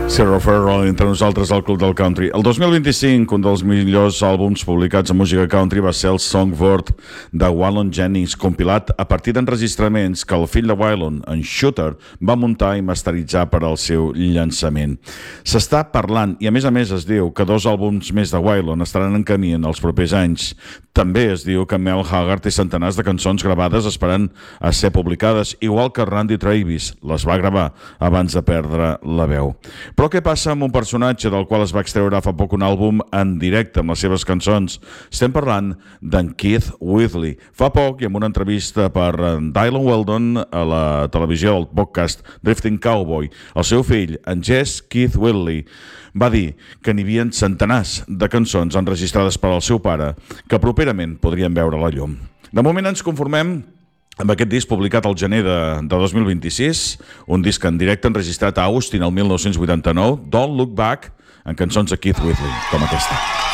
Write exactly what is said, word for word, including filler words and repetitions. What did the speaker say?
Zero Farrell entre nosaltres al Club del Country. El dos mil vint-i-cinc, un dels millors àlbums publicats en música country va ser el Songbird de Waylon Jennings, compilat a partir d'enregistraments que el fill de Waylon, en Shooter, va muntar i masteritzar per al seu llançament. S'està parlant, i a més a més es diu, que dos àlbums més de Waylon estaran en camí en els propers anys. També es diu que Mel Haggard té centenars de cançons gravades esperant a ser publicades, igual que Randy Travis les va gravar abans de perdre la veu. Però què passa amb un personatge del qual es va extreure fa poc un àlbum en directe amb les seves cançons? Estem parlant d'en Keith Whitley. Fa poc, i en una entrevista per Dylan Weldon a la televisió del podcast Drifting Cowboy, el seu fill, en Jess Keith Whitley, va dir que n'hi havia centenars de cançons enregistrades per al seu pare que properament podrien veure la llum. De moment ens conformem amb aquest disc publicat al gener de, de dos mil vint-i-sis, un disc en directe enregistrat a Austin el mil nou-cents vuitanta-nou, Don't Look Back, en cançons de Keith Whitley, com aquesta.